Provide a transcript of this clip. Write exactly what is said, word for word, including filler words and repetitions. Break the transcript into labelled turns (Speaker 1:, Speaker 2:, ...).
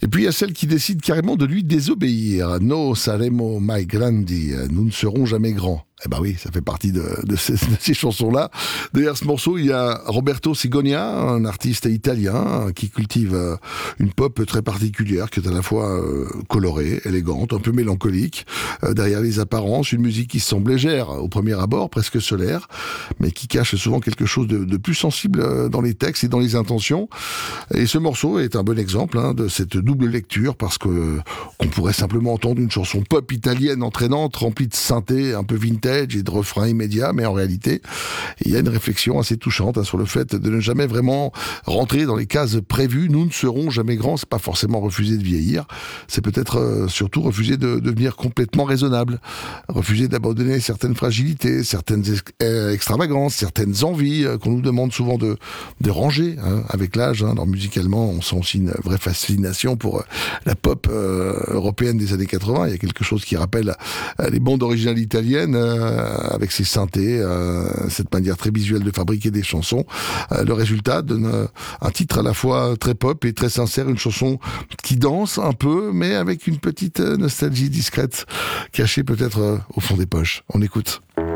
Speaker 1: Et puis il y a celle qui décide carrément de lui désobéir. No saremo mai grandi, nous ne serons jamais grands. Eh ben oui, ça fait partie de, de, ces, de ces chansons-là. Derrière ce morceau, il y a Roberto Sigonia, un artiste italien qui cultive une pop très particulière, qui est à la fois colorée, élégante, un peu mélancolique. Derrière les apparences, une musique qui semble légère au premier abord, presque solaire, mais qui cache souvent quelque chose de, de plus sensible dans les textes et dans les intentions. Et ce morceau est un bon exemple hein, de cette double lecture, parce que on pourrait simplement entendre une chanson pop italienne entraînante, remplie de synthé, un peu vintage, et de refrains immédiats, mais en réalité, il y a une réflexion assez touchante hein, sur le fait de ne jamais vraiment rentrer dans les cases prévues. Nous ne serons jamais grands, c'est pas forcément refuser de vieillir, c'est peut-être euh, surtout refuser de, de devenir complètement raisonnable, refuser d'abandonner certaines fragilités, certaines ex- euh, extravagances, certaines envies euh, qu'on nous demande souvent de, de ranger hein, avec l'âge. Hein. Alors musicalement, on sent aussi une vraie fascination pour euh, la pop euh, européenne des années quatre-vingts. Il y a quelque chose qui rappelle euh, les bandes originales italiennes, euh, avec ses synthés, euh, cette manière très visuelle de fabriquer des chansons. Euh, le résultat donne euh, un titre à la fois très pop et très sincère, une chanson qui danse un peu, mais avec une petite nostalgie discrète, cachée peut-être euh, au fond des poches. On écoute.